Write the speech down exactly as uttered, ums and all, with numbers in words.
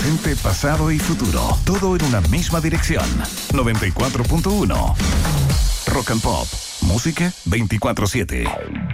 presente, pasado y futuro. Todo en una misma dirección. noventa y cuatro punto uno. Rock and Pop. Música veinticuatro siete.